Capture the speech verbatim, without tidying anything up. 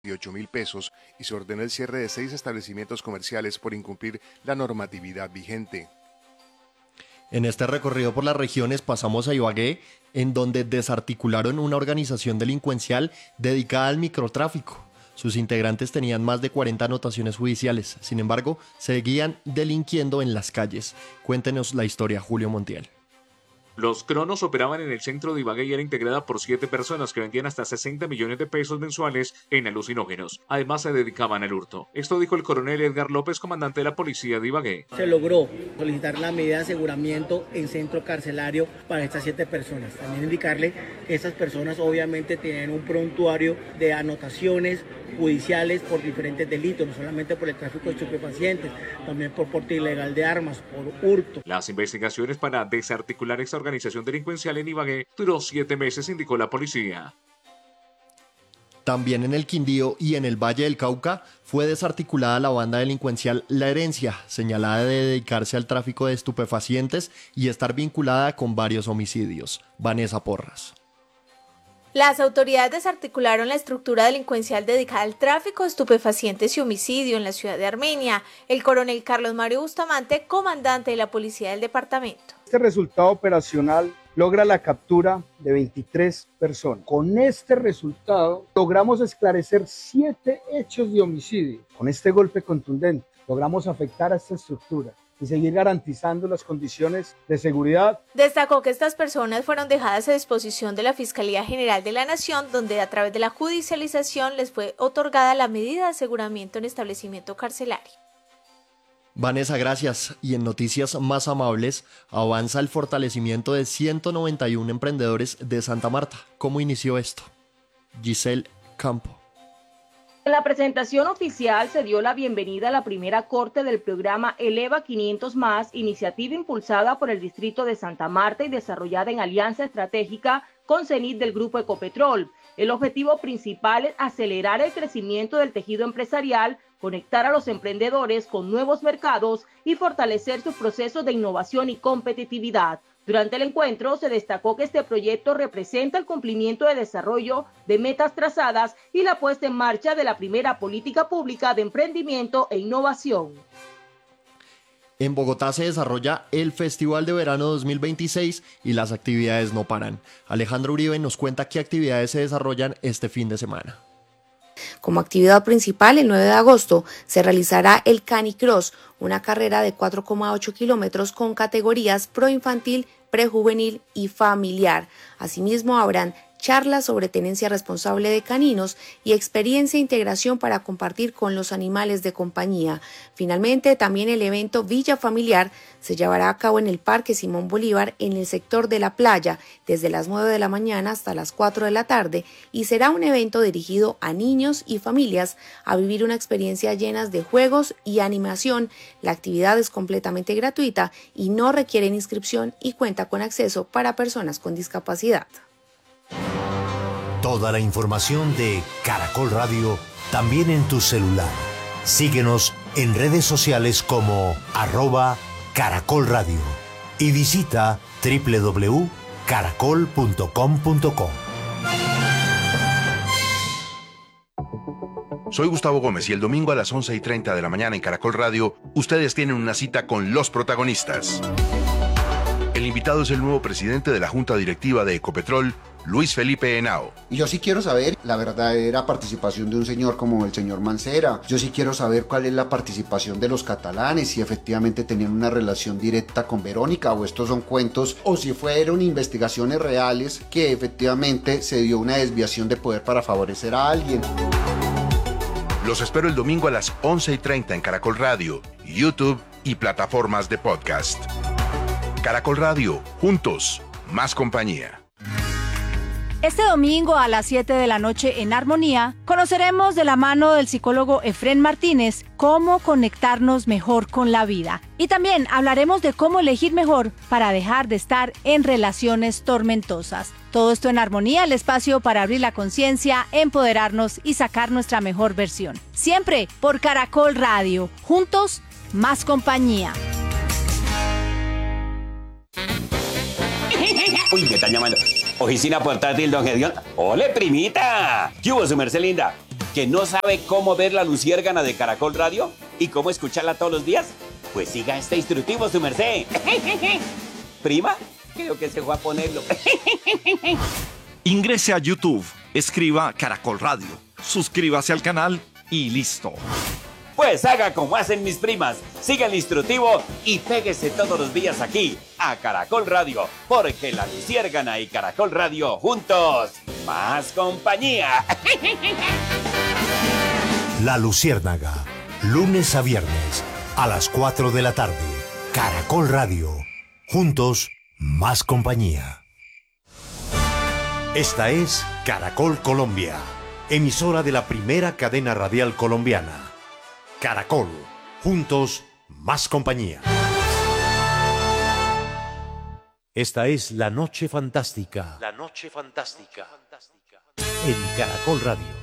dieciocho mil pesos y se ordenó el cierre de seis establecimientos comerciales por incumplir la normatividad vigente. En este recorrido por las regiones pasamos a Ibagué, en donde desarticularon una organización delincuencial dedicada al microtráfico. Sus integrantes tenían más de cuarenta anotaciones judiciales, sin embargo, seguían delinquiendo en las calles. Cuéntenos la historia, Julio Montiel. Los cronos operaban en el centro de Ibagué y era integrada por siete personas que vendían hasta sesenta millones de pesos mensuales en alucinógenos. Además, se dedicaban al hurto. Esto dijo el coronel Edgar López, comandante de la policía de Ibagué. Se logró solicitar la medida de aseguramiento en centro carcelario para estas siete personas. También indicarle que estas personas obviamente tienen un prontuario de anotaciones judiciales por diferentes delitos, no solamente por el tráfico de estupefacientes, también por porte ilegal de armas, por hurto. Las investigaciones para desarticular esta organización delincuencial en Ibagué duró siete meses, indicó la policía. También en el Quindío y en el Valle del Cauca fue desarticulada la banda delincuencial La Herencia, señalada de dedicarse al tráfico de estupefacientes y estar vinculada con varios homicidios. Vanessa Porras. Las autoridades desarticularon la estructura delincuencial dedicada al tráfico de estupefacientes y homicidio en la ciudad de Armenia. El coronel Carlos Mario Bustamante, comandante de la policía del departamento. Este resultado operacional logra la captura de veintitrés personas. Con este resultado logramos esclarecer siete hechos de homicidio. Con este golpe contundente logramos afectar a esta estructura y seguir garantizando las condiciones de seguridad. Destacó que estas personas fueron dejadas a disposición de la Fiscalía General de la Nación, donde a través de la judicialización les fue otorgada la medida de aseguramiento en establecimiento carcelario. Vanessa, gracias. Y en noticias más amables, avanza el fortalecimiento de ciento noventa y uno emprendedores de Santa Marta. ¿Cómo inició esto? Giselle Campo. En la presentación oficial se dio la bienvenida a la primera corte del programa Eleva quinientos más, iniciativa impulsada por el distrito de Santa Marta y desarrollada en alianza estratégica con CENIT del Grupo Ecopetrol. El objetivo principal es acelerar el crecimiento del tejido empresarial, conectar a los emprendedores con nuevos mercados y fortalecer sus procesos de innovación y competitividad. Durante el encuentro se destacó que este proyecto representa el cumplimiento de desarrollo de metas trazadas y la puesta en marcha de la primera política pública de emprendimiento e innovación. En Bogotá se desarrolla el Festival de Verano dos mil veintiséis y las actividades no paran. Alejandro Uribe nos cuenta qué actividades se desarrollan este fin de semana. Como actividad principal, el nueve de agosto se realizará el Canicross, una carrera de cuatro coma ocho kilómetros con categorías proinfantil, prejuvenil y familiar. Asimismo, habrán charlas sobre tenencia responsable de caninos y experiencia e integración para compartir con los animales de compañía. Finalmente, también el evento Villa Familiar se llevará a cabo en el Parque Simón Bolívar en el sector de la playa desde las nueve de la mañana hasta las cuatro de la tarde y será un evento dirigido a niños y familias a vivir una experiencia llena de juegos y animación. La actividad es completamente gratuita y no requiere inscripción y cuenta con acceso para personas con discapacidad. Toda la información de Caracol Radio también en tu celular. Síguenos en redes sociales como arroba Caracol Radio y visita doble u doble u doble u punto caracol punto com punto co. Soy Gustavo Gómez y el domingo a las once y treinta de la mañana en Caracol Radio, ustedes tienen una cita con los protagonistas. El invitado es el nuevo presidente de la Junta Directiva de Ecopetrol, Luis Felipe Henao. Y yo sí quiero saber la verdadera participación de un señor como el señor Mancera. Yo sí quiero saber cuál es la participación de los catalanes, si efectivamente tenían una relación directa con Verónica o estos son cuentos, o si fueron investigaciones reales que efectivamente se dio una desviación de poder para favorecer a alguien. Los espero el domingo a las once y treinta en Caracol Radio, YouTube y plataformas de podcast. Caracol Radio, juntos, más compañía. Este domingo a las siete de la noche en Armonía, conoceremos de la mano del psicólogo Efrén Martínez cómo conectarnos mejor con la vida. Y también hablaremos de cómo elegir mejor para dejar de estar en relaciones tormentosas. Todo esto en Armonía, el espacio para abrir la conciencia, empoderarnos y sacar nuestra mejor versión. Siempre por Caracol Radio. Juntos, más compañía. Uy, me están llamando. Oficina portátil, don Gedeón. ¡Ole, primita! ¿Qué hubo, su merced linda? ¿Que no sabe cómo ver la luciérgana de Caracol Radio y cómo escucharla todos los días? Pues siga este instructivo, su merced. ¿Prima? Creo que se fue a ponerlo. Ingrese a YouTube, escriba Caracol Radio, suscríbase al canal y listo. Pues haga como hacen mis primas, siga el instructivo y péguese todos los días aquí a Caracol Radio, porque la luciérgana y Caracol Radio juntos, más compañía. La Luciérnaga, lunes a viernes a las cuatro de la tarde. Caracol Radio, juntos, más compañía. Esta es Caracol Colombia, emisora de la primera cadena radial colombiana. Caracol, juntos, más compañía. Esta es La Noche Fantástica. La Noche Fantástica. En Caracol Radio.